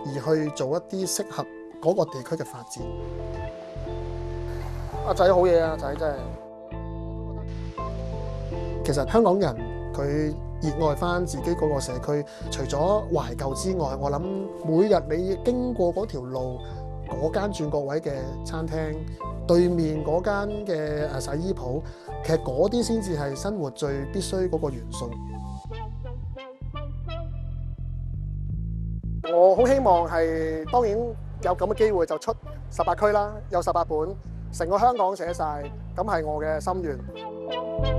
而去做一啲適合嗰個地區嘅發展。阿仔好嘢啊，仔真係。其實香港人佢熱愛翻自己嗰個社區，除咗懷舊之外，我諗每日你經過嗰條路，嗰間轉角位嘅餐廳，對面嗰間嘅洗衣鋪，其實嗰啲先至係生活最必須嗰個元素。我好希望係當然有咁嘅機會就出18區啦，有18本，成個香港寫晒，咁係我嘅心願。